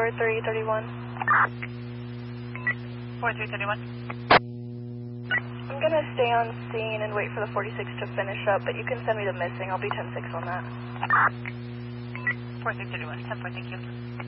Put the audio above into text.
4331. 4331. I'm going to stay on scene and wait for the 46 to finish up, but you can send me the missing. I'll be 10-6 on that. 4331, 10-4, thank you.